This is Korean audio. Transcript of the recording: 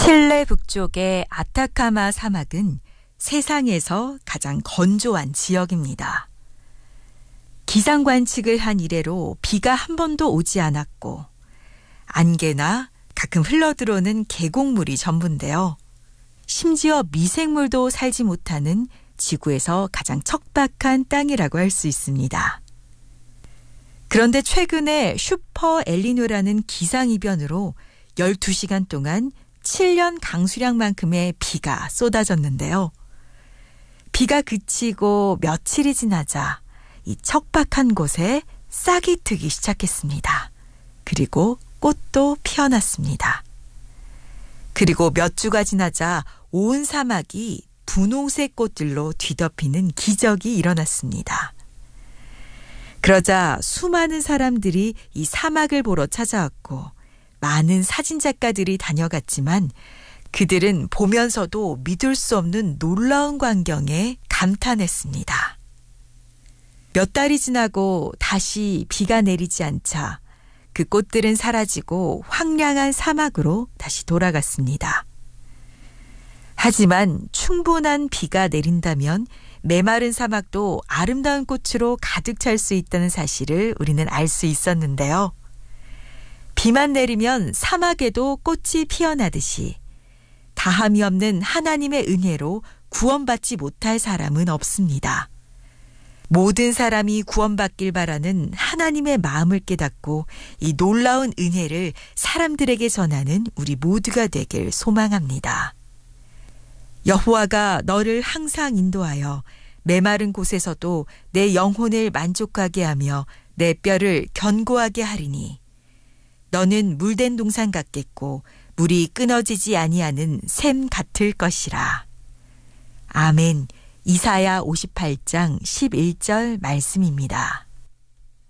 칠레 북쪽의 아타카마 사막은 세상에서 가장 건조한 지역입니다. 기상 관측을 한 이래로 비가 한 번도 오지 않았고 안개나 가끔 흘러들어오는 계곡물이 전부인데요. 심지어 미생물도 살지 못하는 지구에서 가장 척박한 땅이라고 할 수 있습니다. 그런데 최근에 슈퍼 엘니뇨라는 기상이변으로 12시간 동안 7년 강수량만큼의 비가 쏟아졌는데요. 비가 그치고 며칠이 지나자 이 척박한 곳에 싹이 트기 시작했습니다. 그리고 꽃도 피어났습니다. 그리고 몇 주가 지나자 온 사막이 분홍색 꽃들로 뒤덮이는 기적이 일어났습니다. 그러자 수많은 사람들이 이 사막을 보러 찾아왔고 많은 사진작가들이 다녀갔지만 그들은 보면서도 믿을 수 없는 놀라운 광경에 감탄했습니다. 몇 달이 지나고 다시 비가 내리지 않자 그 꽃들은 사라지고 황량한 사막으로 다시 돌아갔습니다. 하지만 충분한 비가 내린다면 메마른 사막도 아름다운 꽃으로 가득 찰 수 있다는 사실을 우리는 알 수 있었는데요. 비만 내리면 사막에도 꽃이 피어나듯이 다함이 없는 하나님의 은혜로 구원받지 못할 사람은 없습니다. 모든 사람이 구원받길 바라는 하나님의 마음을 깨닫고 이 놀라운 은혜를 사람들에게 전하는 우리 모두가 되길 소망합니다. 여호와가 너를 항상 인도하여 메마른 곳에서도 내 영혼을 만족하게 하며 내 뼈를 견고하게 하리니 너는 물된 동산 같겠고 물이 끊어지지 아니하는 샘 같을 것이라. 아멘. 이사야 58장 11절 말씀입니다.